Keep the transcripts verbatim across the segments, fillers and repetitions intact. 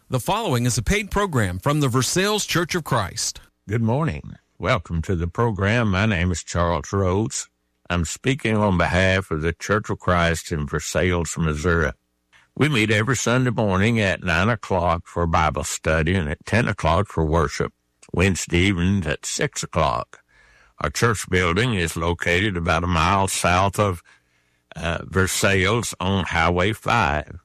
The following is a paid program from the Versailles Church of Christ. Good morning. Welcome to the program. My name is Charles Rhodes. I'm speaking on behalf of the Church of Christ in Versailles, Missouri. We meet every Sunday morning at nine o'clock for Bible study and at ten o'clock for worship. Wednesday evenings at six o'clock. Our church building is located about a mile south of uh, Versailles on Highway five.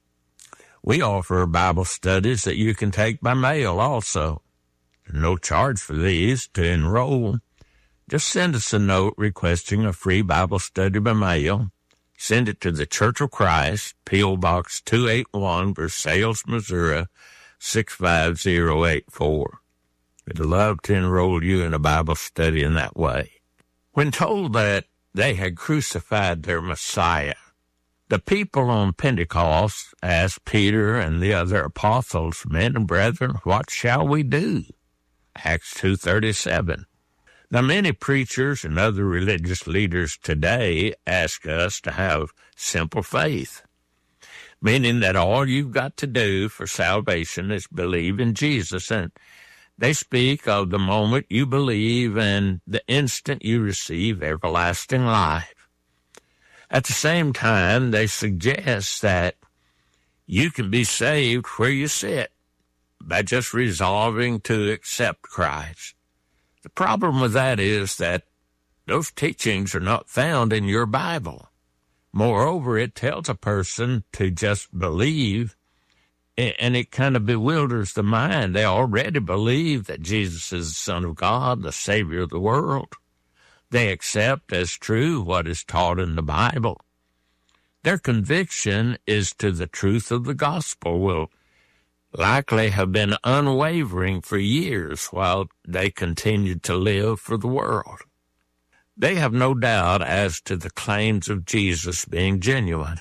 We offer Bible studies that you can take by mail also. There's no charge for these. To enroll, just send us a note requesting a free Bible study by mail. Send it to the Church of Christ, P O. Box two eighty-one, Versailles, Missouri, six five zero eight four. We'd love to enroll you in a Bible study in that way. When told that they had crucified their Messiah, the people on Pentecost asked Peter and the other apostles, "Men and brethren, what shall we do?" Acts two thirty-seven. Now, many preachers and other religious leaders today ask us to have simple faith, meaning that all you've got to do for salvation is believe in Jesus. And they speak of the moment you believe and the instant you receive everlasting life. At the same time, they suggest that you can be saved where you sit by just resolving to accept Christ. The problem with that is that those teachings are not found in your Bible. Moreover, it tells a person to just believe, and it kind of bewilders the mind. They already believe that Jesus is the Son of God, the Savior of the world. They accept as true what is taught in the Bible. Their conviction is to the truth of the gospel will likely have been unwavering for years while they continued to live for the world. They have no doubt as to the claims of Jesus being genuine.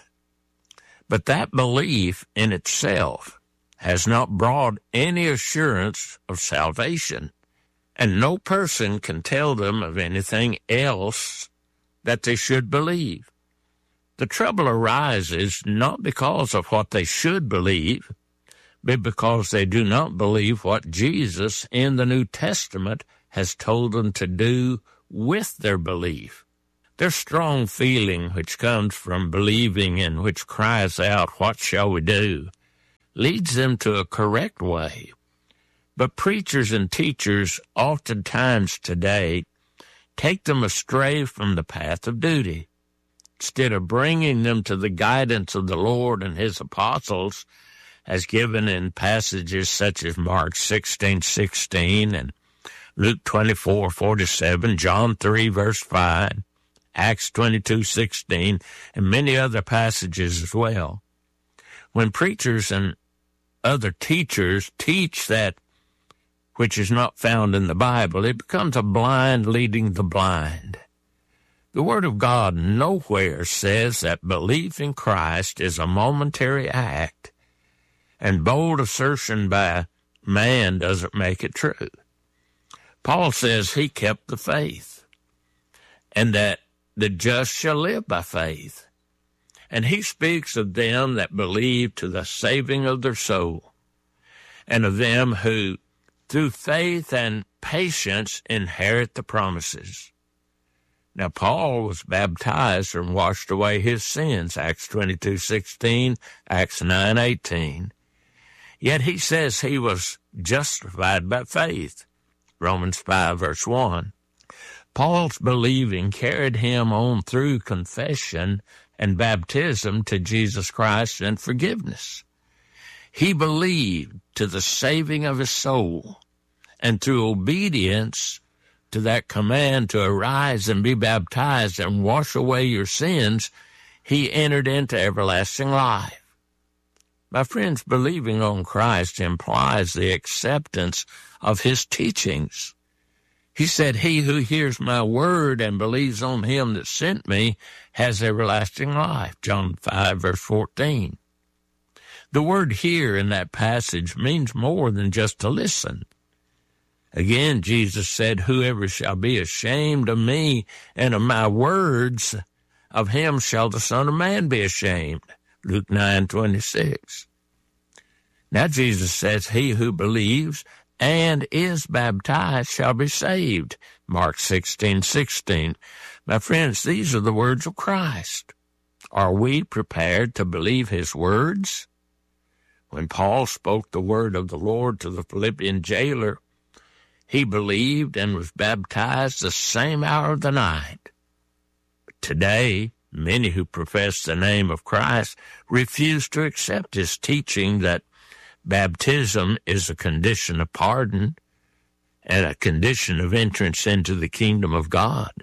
But that belief in itself has not brought any assurance of salvation. And no person can tell them of anything else that they should believe. The trouble arises not because of what they should believe, but because they do not believe what Jesus in the New Testament has told them to do with their belief. Their strong feeling, which comes from believing and which cries out, "What shall we do?" leads them to a correct way. But preachers and teachers oftentimes today take them astray from the path of duty. Instead of bringing them to the guidance of the Lord and his apostles, as given in passages such as Mark sixteen sixteen and Luke twenty-four forty-seven, John three verse five, Acts twenty-two sixteen, and many other passages as well. When preachers and other teachers teach that which is not found in the Bible, it becomes a blind leading the blind. The Word of God nowhere says that belief in Christ is a momentary act, and bold assertion by man doesn't make it true. Paul says he kept the faith, and that the just shall live by faith. And he speaks of them that believe to the saving of their soul, and of them who through faith and patience inherit the promises. Now, Paul was baptized and washed away his sins, Acts twenty-two sixteen, Acts nine eighteen. Yet he says he was justified by faith, Romans five verse one. Paul's believing carried him on through confession and baptism to Jesus Christ and forgiveness. He believed to the saving of his soul, and through obedience to that command to arise and be baptized and wash away your sins, he entered into everlasting life. My friends, believing on Christ implies the acceptance of his teachings. He said, "He who hears my word and believes on him that sent me has everlasting life," John five verse fourteen. The word "hear" in that passage means more than just to listen. Again, Jesus said, "Whoever shall be ashamed of me and of my words, of him shall the Son of Man be ashamed," Luke nine twenty-six. Now Jesus says, he who believes and is baptized shall be saved. Mark sixteen sixteen. My friends, these are the words of Christ. Are we prepared to believe his words? When Paul spoke the word of the Lord to the Philippian jailer, he believed and was baptized the same hour of the night. But today, many who profess the name of Christ refuse to accept his teaching that baptism is a condition of pardon and a condition of entrance into the kingdom of God.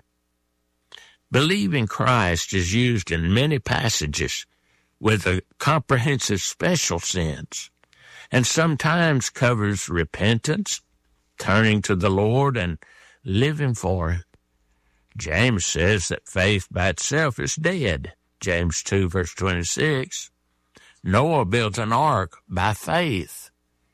Believing Christ is used in many passages with a comprehensive special sense, and sometimes covers repentance, turning to the Lord, and living for him. James says that faith by itself is dead. James two, verse twenty-six. Noah built an ark by faith,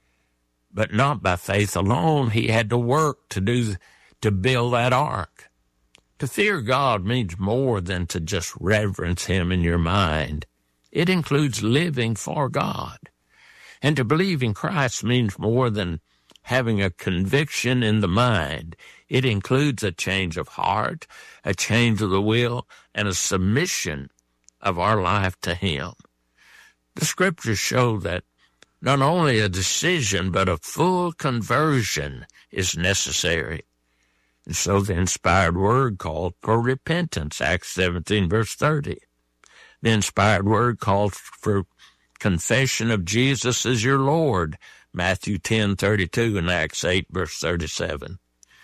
but not by faith alone. He had to work to do to build that ark. To fear God means more than to just reverence him in your mind. It includes living for God. And to believe in Christ means more than having a conviction in the mind. It includes a change of heart, a change of the will, and a submission of our life to him. The scriptures show that not only a decision, but a full conversion is necessary. And so the inspired word called for repentance, Acts seventeen, verse thirty. The inspired word called for confession of Jesus as your Lord, Matthew ten, thirty-two, and Acts eight, verse thirty-seven.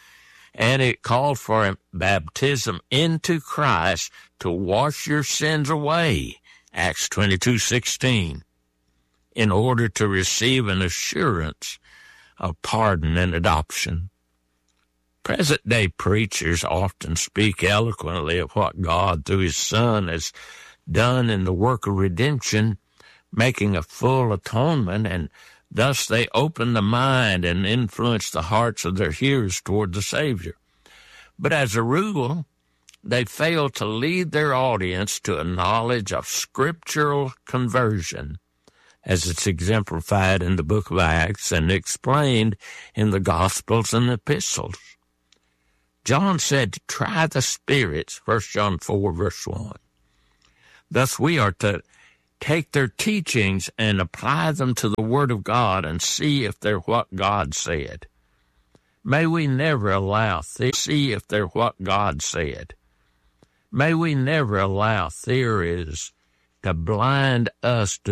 And it called for baptism into Christ to wash your sins away, Acts twenty-two, sixteen, in order to receive an assurance of pardon and adoption. Present-day preachers often speak eloquently of what God, through his Son, has done in the work of redemption, making a full atonement, and thus they open the mind and influence the hearts of their hearers toward the Savior. But as a rule, they fail to lead their audience to a knowledge of scriptural conversion, as it's exemplified in the book of Acts and explained in the Gospels and Epistles. John said to try the spirits, First John four, verse one. Thus we are to take their teachings and apply them to the Word of God and see if they're what God said. May we never allow the- see if they're what God said. May we never allow theories to blind us to